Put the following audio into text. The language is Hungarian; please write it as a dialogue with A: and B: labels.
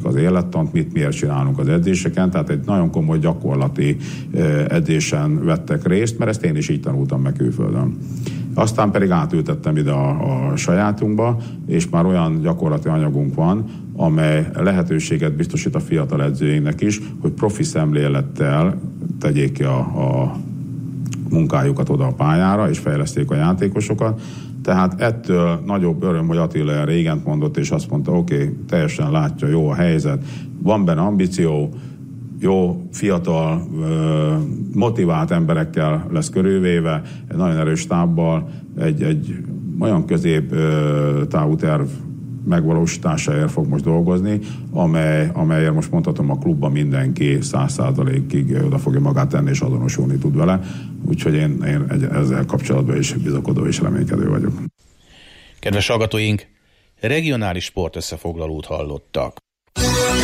A: az élettant, mit miért csinálunk az edzéseken, tehát egy nagyon komoly gyakorlati edzésen vettek részt, mert ezt én is így tanultam meg külföldön. Aztán pedig átültettem ide a sajátunkba, és már olyan gyakorlati anyagunk van, amely lehetőséget biztosít a fiatal edzőinknek is, hogy profi szemlélettel tegyék ki a munkájukat oda a pályára, és fejleszték a játékosokat. Tehát ettől nagyobb öröm, hogy Attila régen mondott, és azt mondta, oké, teljesen látja, jó a helyzet, van benne ambíció, jó, fiatal, motivált emberekkel lesz körülvéve, egy nagyon erős stábbal, egy olyan közép-távú terv megvalósításáért fog most dolgozni, amelyért most mondhatom, a klubban mindenki 100%-ig oda fogja magát tenni és azonosulni tud vele. Úgyhogy én ezzel kapcsolatban is bizakodó és reménykedő vagyok.
B: Kedves hallgatóink, regionális sportösszefoglalót hallottak.